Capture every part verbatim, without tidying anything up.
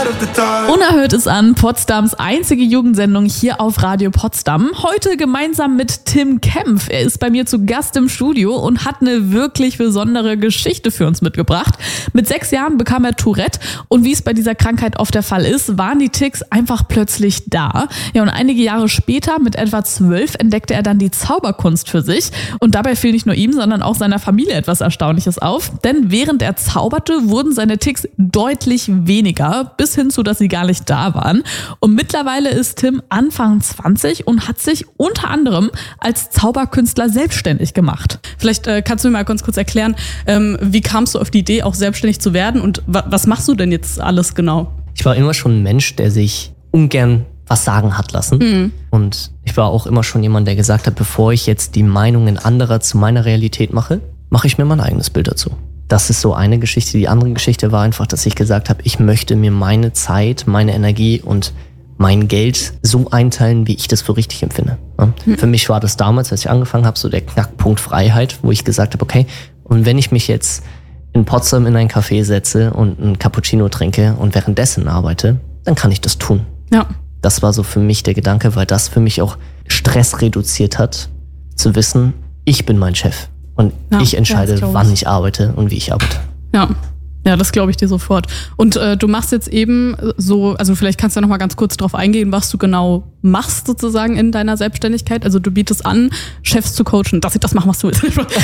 Unerhört ist an, Potsdams einzige Jugendsendung hier auf Radio Potsdam. Heute gemeinsam mit Tim Kempf. Er ist bei mir zu Gast im Studio und hat eine wirklich besondere Geschichte für uns mitgebracht. Mit sechs Jahren bekam er Tourette und wie es bei dieser Krankheit oft der Fall ist, waren die Tics einfach plötzlich da. Ja, und einige Jahre später, mit etwa zwölf, entdeckte er dann die Zauberkunst für sich. Und dabei fiel nicht nur ihm, sondern auch seiner Familie etwas Erstaunliches auf. Denn während er zauberte, wurden seine Tics deutlich weniger, bis hin zu, dass sie gar nicht da waren. Und mittlerweile ist Tim Anfang zwanzig und hat sich unter anderem als Zauberkünstler selbstständig gemacht. Vielleicht äh, kannst du mir mal ganz kurz erklären, ähm, wie kamst du auf die Idee, auch selbstständig zu werden und wa- was machst du denn jetzt alles genau? Ich war immer schon ein Mensch, der sich ungern was sagen hat lassen. Mhm. Und ich war auch immer schon jemand, der gesagt hat, bevor ich jetzt die Meinungen anderer zu meiner Realität mache, mache ich mir mein eigenes Bild dazu. Das ist so eine Geschichte. Die andere Geschichte war einfach, dass ich gesagt habe, ich möchte mir meine Zeit, meine Energie und mein Geld so einteilen, wie ich das für richtig empfinde. Ja? Mhm. Für mich war das damals, als ich angefangen habe, so der Knackpunkt Freiheit, wo ich gesagt habe, okay, und wenn ich mich jetzt in Potsdam in ein Café setze und einen Cappuccino trinke und währenddessen arbeite, dann kann ich das tun. Ja. Das war so für mich der Gedanke, weil das für mich auch Stress reduziert hat, zu wissen, ich bin mein Chef. Und ja, ich entscheide, ja, wann ich arbeite und wie ich arbeite. Ja, ja, das glaube ich dir sofort. Und äh, du machst jetzt eben so, also vielleicht kannst du ja noch mal ganz kurz drauf eingehen, was du genau machst sozusagen in deiner Selbstständigkeit. Also du bietest an, Chefs zu coachen, dass sie das machen, was du willst.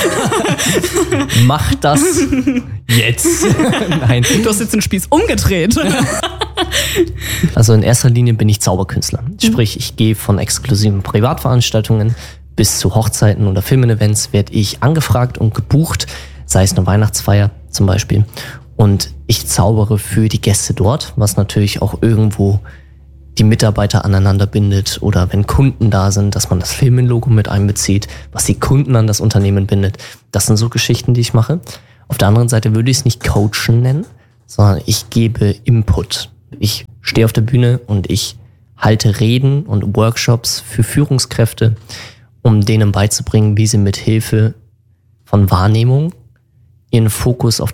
Mach das jetzt. Nein. Du hast jetzt den Spieß umgedreht. Also in erster Linie bin ich Zauberkünstler. Sprich, ich gehe von exklusiven Privatveranstaltungen bis zu Hochzeiten oder Firmen-Events werde ich angefragt und gebucht, sei es eine Weihnachtsfeier zum Beispiel. Und ich zaubere für die Gäste dort, was natürlich auch irgendwo die Mitarbeiter aneinander bindet oder wenn Kunden da sind, dass man das Firmenlogo mit einbezieht, was die Kunden an das Unternehmen bindet. Das sind so Geschichten, die ich mache. Auf der anderen Seite würde ich es nicht Coachen nennen, sondern ich gebe Input. Ich stehe auf der Bühne und ich halte Reden und Workshops für Führungskräfte, um denen beizubringen, wie sie mit Hilfe von Wahrnehmung ihren Fokus auf